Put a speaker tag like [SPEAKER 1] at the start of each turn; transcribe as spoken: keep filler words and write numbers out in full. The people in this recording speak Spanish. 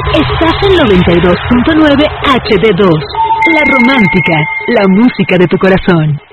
[SPEAKER 1] Estás en noventa y dos punto nueve H D dos. La romántica, la música de tu corazón.